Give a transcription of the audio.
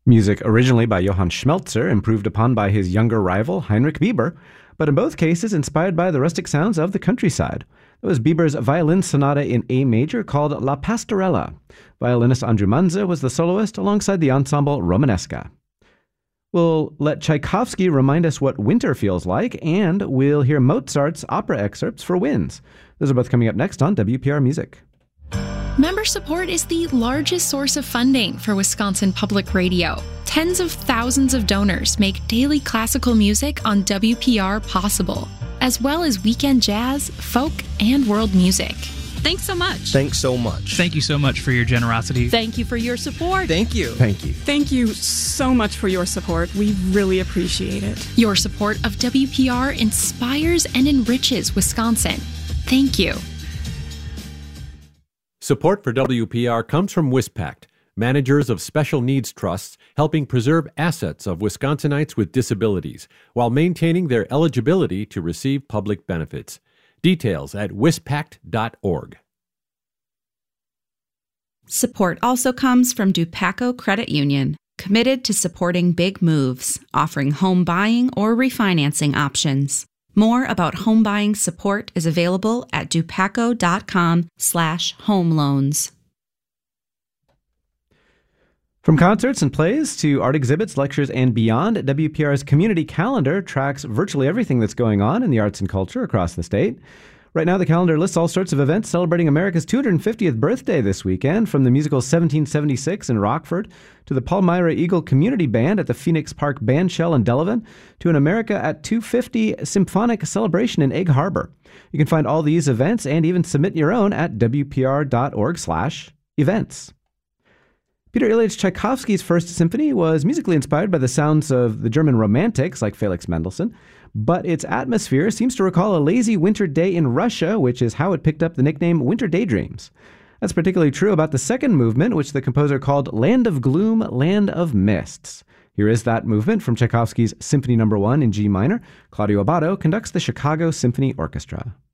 Music originally by Johann Schmelzer, improved upon by his younger rival Heinrich Bieber, but in both cases inspired by the rustic sounds of the countryside. That was Bieber's violin sonata in A major called La Pastorella. Violinist Andrew Manza was the soloist alongside the ensemble Romanesca. We'll let Tchaikovsky remind us what winter feels like, and we'll hear Mozart's opera excerpts for winds. Those are both coming up next on WPR Music. Member support is the largest source of funding for Wisconsin Public Radio. Tens of thousands of donors make daily classical music on WPR possible, as well as weekend jazz, folk, and world music. Thanks so much. Thanks so much. Thank you so much for your generosity. Thank you for your support. Thank you. Thank you. Thank you so much for your support. We really appreciate it. Your support of WPR inspires and enriches Wisconsin. Thank you. Support for WPR comes from WISPACT, managers of special needs trusts helping preserve assets of Wisconsinites with disabilities while maintaining their eligibility to receive public benefits. Details at wispact.org. Support also comes from Dupaco Credit Union, committed to supporting big moves, offering home buying or refinancing options. More about home buying support is available at dupaco.com/home loans. From concerts and plays to art exhibits, lectures, and beyond, WPR's community calendar tracks virtually everything that's going on in the arts and culture across the state. Right now, the calendar lists all sorts of events celebrating America's 250th birthday this weekend, from the musical 1776 in Rockford to the Palmyra Eagle Community Band at the Phoenix Park Bandshell in Delavan to an America at 250 symphonic celebration in Egg Harbor. You can find all these events and even submit your own at wpr.org/events. Peter Ilyich Tchaikovsky's First Symphony was musically inspired by the sounds of the German Romantics like Felix Mendelssohn, but its atmosphere seems to recall a lazy winter day in Russia, which is how it picked up the nickname Winter Daydreams. That's particularly true about the second movement, which the composer called Land of Gloom, Land of Mists. Here is that movement from Tchaikovsky's Symphony No. 1 in G minor. Claudio Abbado conducts the Chicago Symphony Orchestra.